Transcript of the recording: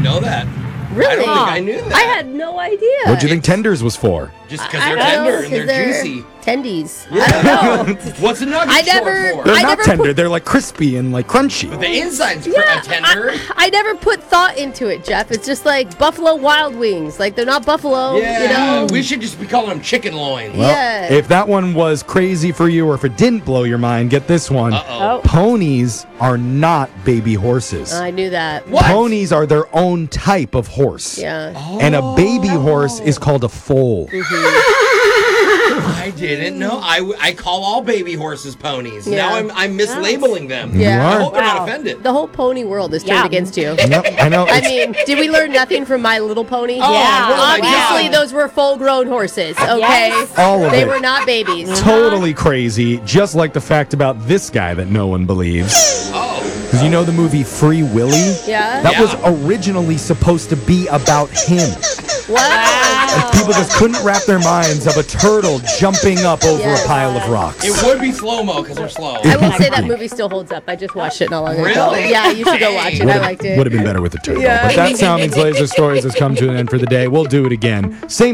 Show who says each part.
Speaker 1: know that.
Speaker 2: Really?
Speaker 1: I don't think I knew that.
Speaker 2: I had no idea.
Speaker 3: What'd you think tenders was for?
Speaker 1: Just because they're tender and they're juicy.
Speaker 2: Tendies.
Speaker 1: Yeah.
Speaker 2: I don't know.
Speaker 1: What's a nugget
Speaker 2: I
Speaker 1: short
Speaker 2: never-
Speaker 1: for?
Speaker 3: They're
Speaker 2: I
Speaker 3: not
Speaker 2: never
Speaker 3: tender.
Speaker 2: put-
Speaker 3: They're like crispy and like crunchy.
Speaker 1: The inside's
Speaker 2: Yeah,
Speaker 1: tender.
Speaker 2: I never put thought into it, Jeff. It's just like Buffalo Wild Wings. Like, they're not buffalo,
Speaker 1: Yeah,
Speaker 2: you know?
Speaker 1: we should just be calling them chicken loin.
Speaker 3: Well,
Speaker 2: Yeah.
Speaker 3: if that one was crazy for you or if it didn't blow your mind, get this one.
Speaker 1: Uh-oh.
Speaker 3: Ponies are not baby horses.
Speaker 2: I knew that.
Speaker 1: What?
Speaker 3: Ponies are their own type of horse.
Speaker 2: Yeah.
Speaker 3: And a baby horse is called a foal.
Speaker 1: I didn't know. I call all baby horses ponies.
Speaker 2: Yeah.
Speaker 1: Now I'm mislabeling them.
Speaker 2: Yeah.
Speaker 3: You
Speaker 1: I
Speaker 3: are.
Speaker 1: hope they're not
Speaker 4: Wow.
Speaker 1: offended.
Speaker 2: The whole pony world is turned
Speaker 4: Yeah.
Speaker 2: against you.
Speaker 3: Yep, I know.
Speaker 2: I
Speaker 3: It's-
Speaker 2: mean, did we learn nothing from My Little Pony?
Speaker 1: Oh,
Speaker 4: Yeah.
Speaker 1: oh my
Speaker 2: Obviously,
Speaker 1: God.
Speaker 2: those were full-grown horses, okay?
Speaker 4: Yes.
Speaker 3: All of
Speaker 2: They
Speaker 3: it.
Speaker 2: were not babies.
Speaker 3: Totally crazy, just like the fact about this guy that no one believes.
Speaker 1: Oh.
Speaker 3: Because you know the movie Free Willy?
Speaker 2: Yeah?
Speaker 3: That was
Speaker 1: Yeah.
Speaker 3: originally supposed to be about him.
Speaker 2: What?
Speaker 3: And people just couldn't wrap their minds of a turtle jumping up over
Speaker 2: Yes.
Speaker 3: a pile of rocks.
Speaker 1: It would be slow-mo because we're slow.
Speaker 2: I will say that movie still holds up. I just watched it not long ago.
Speaker 1: Really?
Speaker 2: Yeah, you should go watch it. I liked it.
Speaker 3: Would have been better with the turtle.
Speaker 2: Yeah.
Speaker 3: But that Soundings Laser Stories has come to an end for the day. We'll do it again. Same